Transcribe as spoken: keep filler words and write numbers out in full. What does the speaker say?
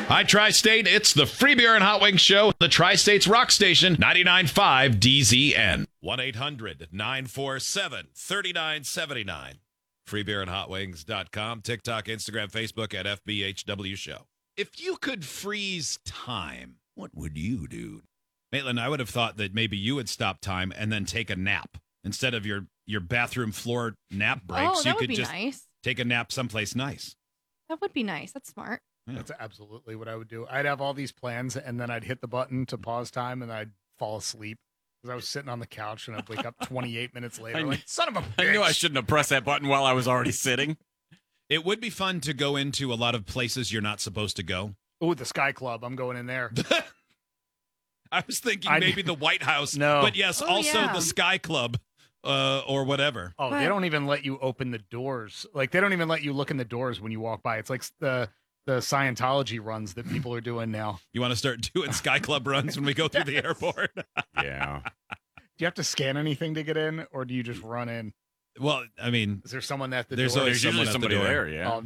Hi, Tri-State. It's the Free Beer and Hot Wings Show. The Tri-State's Rock Station, ninety-nine point five D Z N. one eight hundred nine four seven three nine seven nine. free beer and hot wings dot com. TikTok, Instagram, Facebook at F B H W Show. If you could freeze time, what would you do? Maitland, I would have thought that maybe you would stop time and then take a nap. Instead of your, your bathroom floor nap breaks, Oh, that you would could be just nice. take a nap someplace nice. That would be nice. That's smart. Yeah. That's absolutely what I would do. I'd have all these plans, and then I'd hit the button to pause time, and I'd fall asleep because I was sitting on the couch, and I'd wake up twenty-eight minutes later. I knew- Like, son of a bitch. I knew I shouldn't have pressed that button while I was already sitting. It would be fun to go into a lot of places you're not supposed to go. Ooh, the Sky Club. I'm going in there. I was thinking I- maybe the White House, No. but yes, Oh, also yeah. the Sky Club uh, or whatever. Oh, But- they don't even let you open the doors. Like, they don't even let you look in the doors when you walk by. It's like the the Scientology runs that people are doing now. You want to start doing Sky Club runs when we go through the airport? Yeah. Do you have to scan anything to get in, or do you just run in? Well, I mean, Is there someone at the There's door? always There's someone usually at the somebody door. there, yeah. Oh,